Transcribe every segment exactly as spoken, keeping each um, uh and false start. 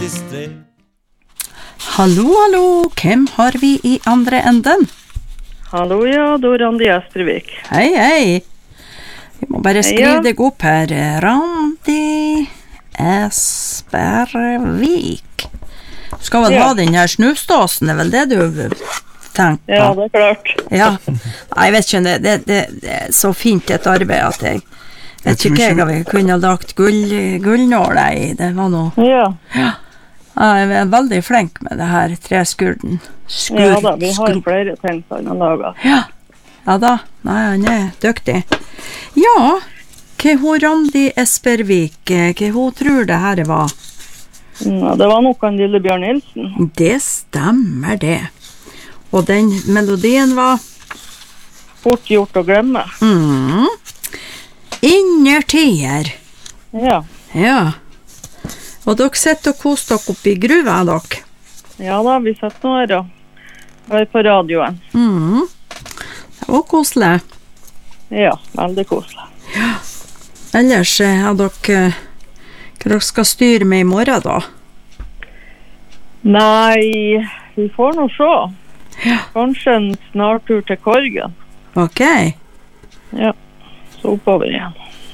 distré. Hallo, hallo, hvem har vi i andre enden? Hallo, ja, da Randi Estervik. Hei, hei. Vi må bare skrive Hei, ja. deg opp her. Randi Espervik. Du skal vel Ja. ha den her snusdåsen, det er vel det du tenker på? Ja, det er klart. Ja. Nei, jeg vet ikke, det, det, det, det er så fint et arbeid at jeg vet tror ikke ikke- jeg vi kunne ha lagt gull, gullnåler i. Det var noe... Ja, Ja, jeg er veldig flink med det her treskurden. Skur, ja da, vi har skru- flere ting som han har laget. Ja, ja da. Nei, han er dyktig. Ja, hva hun Randi Espervik, hva hun tror det her var? Ja, det var nok han lille Bjørn Nilsen. Det stemmer det. Og den melodien var... Fort gjort å glemme. Mm, Innertier. Ja, Ja. Og dere sitter og koser dere oppe i gruva, dere. ja da, vi setter nå her og er på radioen. Mm. Det var koselig. Ja, veldig koselig. Ellers eh, har dere... Hva dere skal styre med i morgen, da? Nei, vi får nå se. Ja. Kanskje en snartur til Korgen. Ok. Ja, så oppover igjen.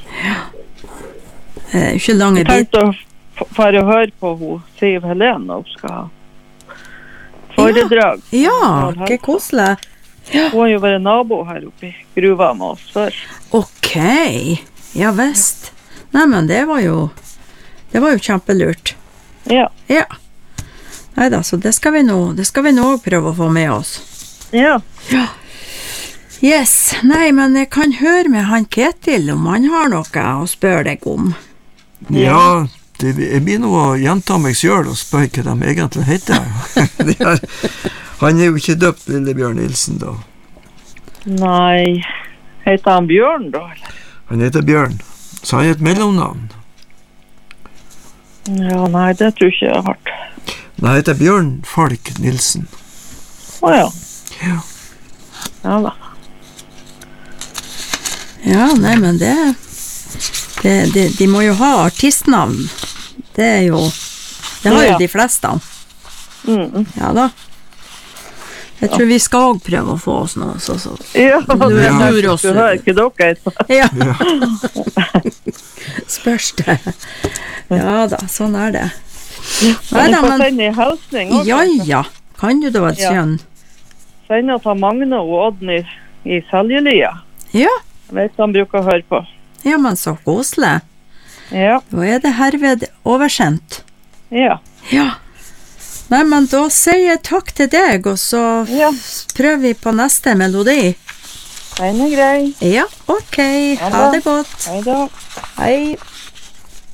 Eh, ikke lange Jeg bit. tenkte å f- fare og høre på hun Siv Helene når hun skal ha foredrag. Ja, hva koselig. Hun har jo vært nabo her oppe i gruva med oss før. Ok, ja visst. Nei, men det var jo... Det var jo kjempelurt. Ja, Ja. Neida, så det skal vi nå, det skal vi nå prøve å få med oss. ja. Yes, nei, men jeg kan høre med han Ketil om han har noe å spørre deg om. Ja, det, jeg blir nå å gjenta meg selv og spørre hva de egentlig heter. De er, han er jo ikke døpt, lille Bjørn Nilsen, da. Nei, heter han Bjørn da, eller? Han heter Bjørn, så han er et mellomnavn. Ja, nei, det tror ikke jeg har hørt. Men han heter Bjørn Falk Nilsen. Åja, Ja. ja da. Ja, nei, men det... det, det de må jo ha artistnavn. Det er jo... Det har jo Ja. de fleste. Mm. Ja da. Jeg tror vi skal også prøve å få oss noe, så... så. Ja, Du det er er lur du også. hører ikke dere heter. Ja, Ja. spørs det. Ja da, sånn er det. Men Neida, du får men... sende en hilsning også. Ja, ja. Kan du da, Ja. Sjøen? Sende til Magne og Odny i Seljelia. Ja. Jeg vet han bruker å høre på. Ja, men så koselig. Ja, Da er det herved oversendt. ja. Ja. Nei, men da sier jeg takk til deg, og så Ja. prøver vi på neste melodi. Den er grei. Ja, ok. Ha da. det godt. Hei da. Hei.